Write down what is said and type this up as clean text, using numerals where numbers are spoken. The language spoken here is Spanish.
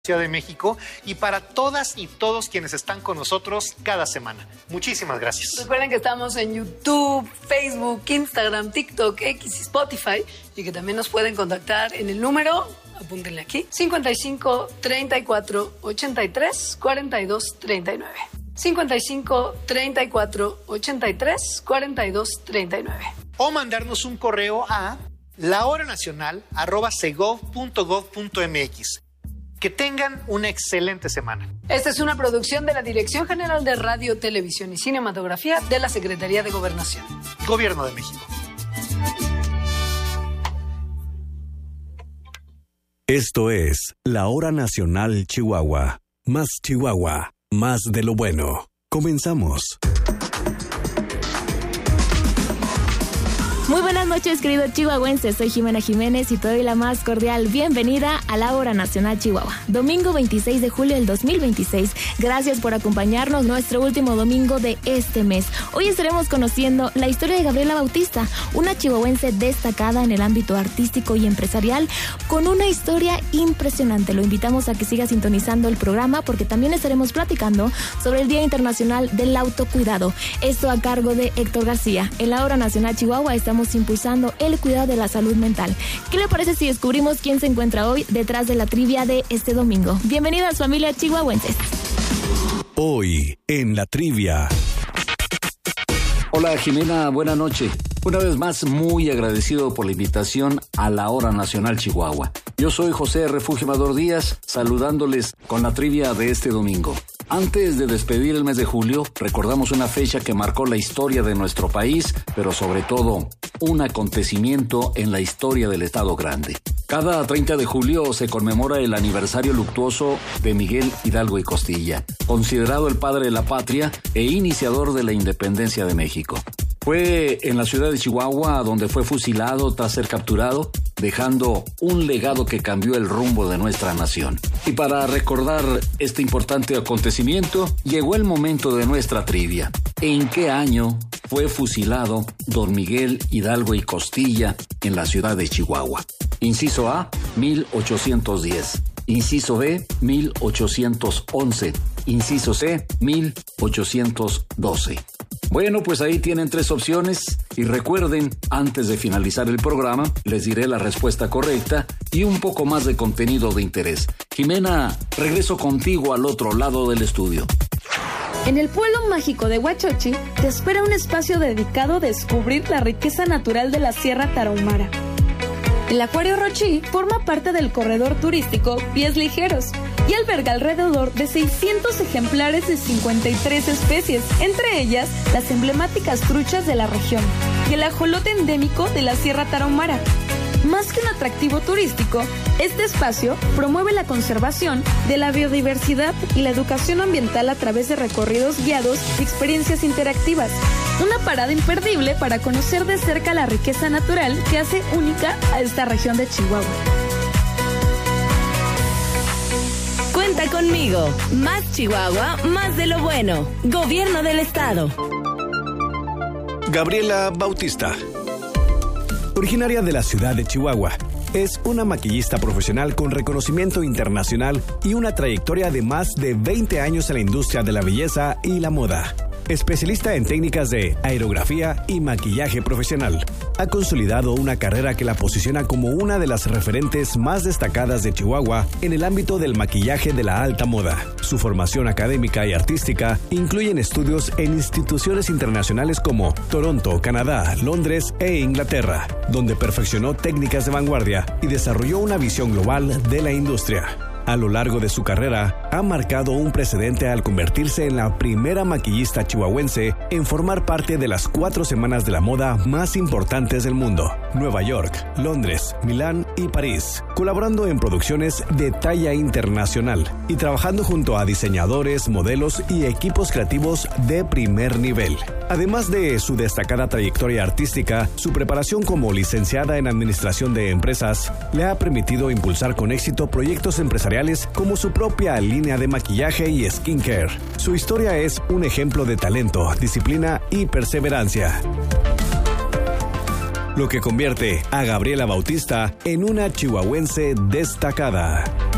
Ciudad de México y para todas y todos quienes están con nosotros cada semana. Muchísimas gracias. Recuerden que estamos en YouTube, Facebook, Instagram, TikTok, X y Spotify y que también nos pueden contactar en el número, apúntenle aquí, 55 34 83 42 39. 55 34 83 42 39. O mandarnos un correo a lahoranacional@segov.gov.mx. Que tengan una excelente semana. Esta es una producción de la Dirección General de Radio, Televisión y Cinematografía de la Secretaría de Gobernación. Gobierno de México. Esto es La Hora Nacional Chihuahua. Más Chihuahua, más de lo bueno. Comenzamos. Muy buenas noches, queridos chihuahuenses. Soy Jimena Jiménez y te doy la más cordial bienvenida a la Hora Nacional Chihuahua. Domingo 26 de julio del 2026. Gracias por acompañarnos nuestro último domingo de este mes. Hoy estaremos conociendo la historia de Gabriela Bautista, una chihuahuense destacada en el ámbito artístico y empresarial, con una historia impresionante. Lo invitamos a que siga sintonizando el programa porque también estaremos platicando sobre el Día Internacional del Autocuidado. Esto a cargo de Héctor García. En la Hora Nacional Chihuahua estamos impulsando el cuidado de la salud mental. ¿Qué le parece si descubrimos quién se encuentra hoy detrás de la trivia de este domingo? Bienvenidas, familia chihuahuenses. Hoy en la trivia. Hola Jimena, buena noche. Una vez más, muy agradecido por la invitación a la Hora Nacional Chihuahua. Yo soy José Refugio Amador Díaz, saludándoles con la trivia de este domingo. Antes de despedir el mes de julio, recordamos una fecha que marcó la historia de nuestro país, pero sobre todo, un acontecimiento en la historia del Estado Grande. Cada 30 de julio se conmemora el aniversario luctuoso de Miguel Hidalgo y Costilla, considerado el padre de la patria e iniciador de la independencia de México. Fue en la ciudad de Chihuahua donde fue fusilado tras ser capturado, dejando un legado que cambió el rumbo de nuestra nación. Y para recordar este importante acontecimiento, llegó el momento de nuestra trivia. ¿En qué año fue fusilado don Miguel Hidalgo y Costilla en la ciudad de Chihuahua? Inciso A, 1810. Inciso B, 1811. Inciso C, 1812. Bueno, pues ahí tienen 3 opciones y recuerden, antes de finalizar el programa, les diré la respuesta correcta y un poco más de contenido de interés. Jimena, regreso contigo al otro lado del estudio. En el pueblo mágico de Huachochi te espera un espacio dedicado a descubrir la riqueza natural de la Sierra Tarahumara. El Acuario Rochí forma parte del corredor turístico Pies Ligeros y alberga alrededor de 600 ejemplares de 53 especies, entre ellas las emblemáticas truchas de la región y el ajolote endémico de la Sierra Tarahumara. Más que un atractivo turístico, este espacio promueve la conservación de la biodiversidad y la educación ambiental a través de recorridos guiados y experiencias interactivas. Una parada imperdible para conocer de cerca la riqueza natural que hace única a esta región de Chihuahua. Cuenta conmigo. Más Chihuahua, más de lo bueno. Gobierno del Estado. Gabriela Bautista. Originaria de la ciudad de Chihuahua, es una maquillista profesional con reconocimiento internacional y una trayectoria de más de 20 años en la industria de la belleza y la moda. Especialista en técnicas de aerografía y maquillaje profesional, ha consolidado una carrera que la posiciona como una de las referentes más destacadas de Chihuahua en el ámbito del maquillaje de la alta moda. Su formación académica y artística incluyen estudios en instituciones internacionales como Toronto, Canadá, Londres e Inglaterra, donde perfeccionó técnicas de vanguardia y desarrolló una visión global de la industria. A lo largo de su carrera, ha marcado un precedente al convertirse en la primera maquillista chihuahuense en formar parte de las 4 semanas de la moda más importantes del mundo: Nueva York, Londres, Milán y París, colaborando en producciones de talla internacional y trabajando junto a diseñadores, modelos y equipos creativos de primer nivel. Además de su destacada trayectoria artística, su preparación como licenciada en Administración de Empresas le ha permitido impulsar con éxito proyectos empresariales como su propia línea de maquillaje y skincare. Su historia es un ejemplo de talento, disciplina y perseverancia, lo que convierte a Gabriela Bautista en una chihuahuense destacada.